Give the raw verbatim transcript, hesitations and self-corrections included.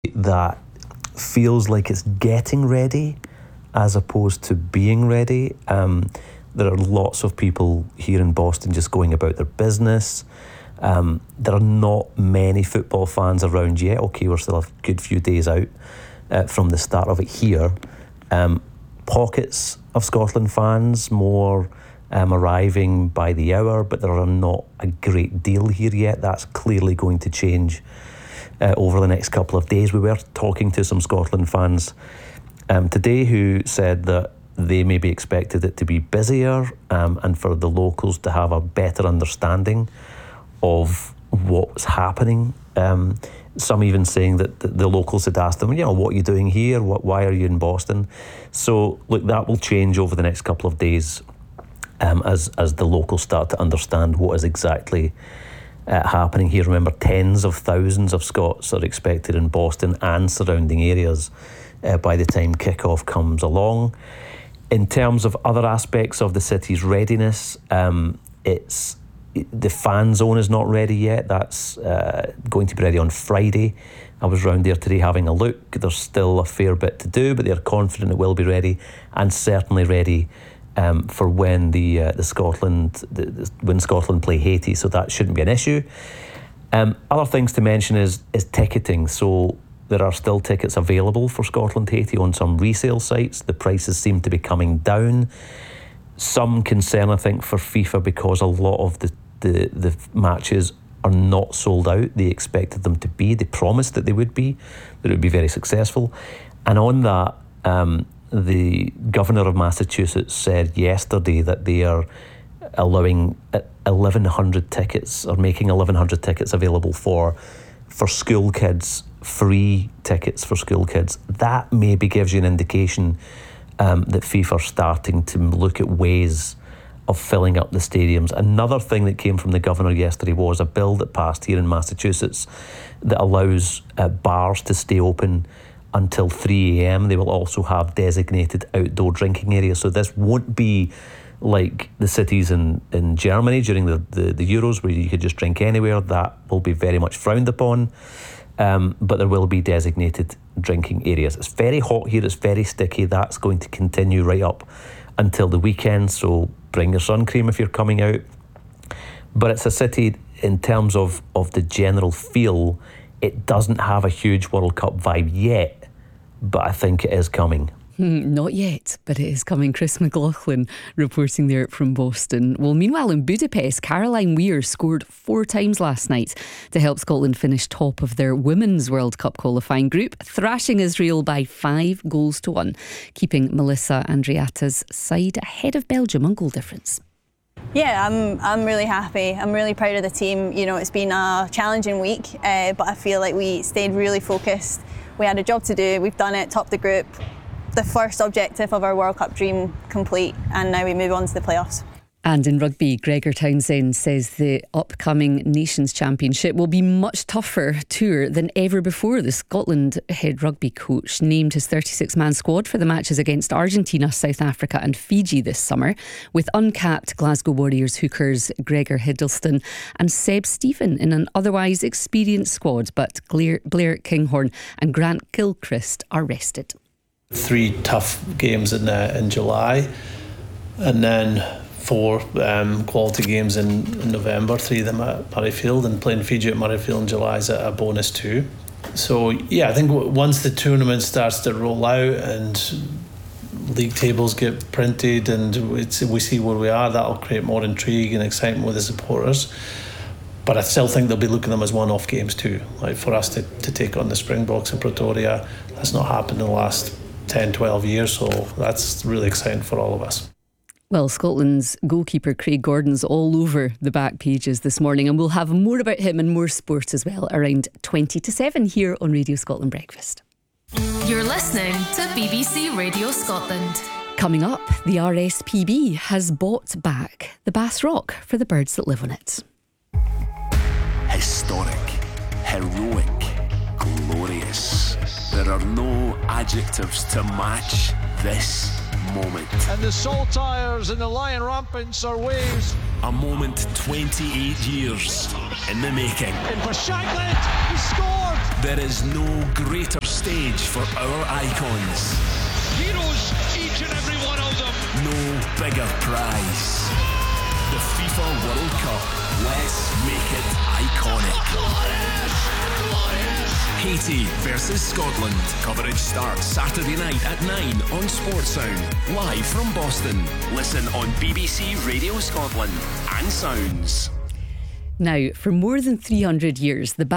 that feels like it's getting ready as opposed to being ready. Um, there are lots of people here in Boston just going about their business. Um, there are not many football fans around yet. Okay, we're still a good few days out uh, from the start of it here. Um, pockets of Scotland fans, more um, arriving by the hour, but there are not a great deal here yet. That's clearly going to change uh, over the next couple of days. We were talking to some Scotland fans um, today who said that they maybe expected it to be busier um, and for the locals to have a better understanding of what's happening. Um, some even saying that the, the locals had asked them, you know, what are you doing here? What, why are you in Boston? So, look, that will change over the next couple of days um, as, as the locals start to understand what is exactly uh, happening here. Remember, tens of thousands of Scots are expected in Boston and surrounding areas uh, by the time kickoff comes along. In terms of other aspects of the city's readiness, um, it's the fan zone is not ready yet. That's uh, going to be ready on Friday. I was round there today having a look. There's still a fair bit to do, but they're confident it will be ready, and certainly ready um, for when the uh, the Scotland the, the, when Scotland play Haiti. So that shouldn't be an issue. Um, other things to mention is is ticketing. So there are still tickets available for Scotland Haiti on some resale sites. The prices seem to be coming down. Some concern, I think, for FIFA because a lot of the, the, the matches are not sold out. They expected them to be. They promised that they would be, that it would be very successful. And on that, um, the Governor of Massachusetts said yesterday that they are allowing eleven hundred tickets, or making eleven hundred tickets available for for school kids, free tickets for school kids. That maybe gives you an indication Um, that FIFA are starting to look at ways of filling up the stadiums. Another thing that came from the governor yesterday was a bill that passed here in Massachusetts that allows uh, bars to stay open until three a.m. They will also have designated outdoor drinking areas. So this won't be like the cities in, in Germany during the, the, the Euros where you could just drink anywhere. That will be very much frowned upon. Um, but there will be designated drinking areas. It's very hot here, it's very sticky. That's going to continue right up until the weekend, so bring your sun cream if you're coming out. But it's a city, in terms of, of the general feel, it doesn't have a huge World Cup vibe yet, but I think it is coming. Not yet, but it is coming. Chris McLaughlin reporting there from Boston. Well, meanwhile in Budapest, Caroline Weir scored four times last night to help Scotland finish top of their Women's World Cup qualifying group, thrashing Israel by five goals to one, keeping Melissa Andreatta's side ahead of Belgium on goal difference. Yeah, I'm I'm really happy. I'm really proud of the team. You know, it's been a challenging week, uh, but I feel like we stayed really focused. We had a job to do. We've done it, topped the group. The first objective of our World Cup dream complete, and now we move on to the playoffs. And in rugby, Gregor Townsend says the upcoming Nations Championship will be much tougher tour than ever before. The Scotland head rugby coach named his thirty-six man squad for the matches against Argentina, South Africa and Fiji this summer, with uncapped Glasgow Warriors hookers Gregor Hiddleston and Seb Stephen in an otherwise experienced squad, but Blair, Blair Kinghorn and Grant Gilchrist are rested. Three tough games in uh, in July, and then four um, quality games in, in November. Three of them at Murrayfield, and playing Fiji at Murrayfield in July is a, a bonus too. So yeah, I think w- once the tournament starts to roll out and league tables get printed and it's, we see where we are, that'll create more intrigue and excitement with the supporters. But I still think they'll be looking at them as one-off games too. Like for us to, to take on the Springboks in Pretoria, that's not happened in the last ten, twelve years, so that's really exciting for all of us. Well, Scotland's goalkeeper Craig Gordon's all over the back pages this morning, and we'll have more about him and more sport as well around twenty to seven here on Radio Scotland Breakfast. You're listening to B B C Radio Scotland. Coming up, the R S P B has bought back the Bass Rock for the birds that live on it. Historic, heroic, glorious. There are no adjectives to match this moment. And the Saltires and the Lion Rampants are waves. A moment twenty-eight years in the making. And for Shankland, he scored! There is no greater stage for our icons. Heroes, each and every one of them. No bigger prize. The FIFA World Cup. Let's make it iconic. Glorious! Glorious! Haiti versus Scotland. Coverage starts Saturday night at nine on Sportsound. Live from Boston. Listen on B B C Radio Scotland and Sounds. Now, for more than three hundred years, the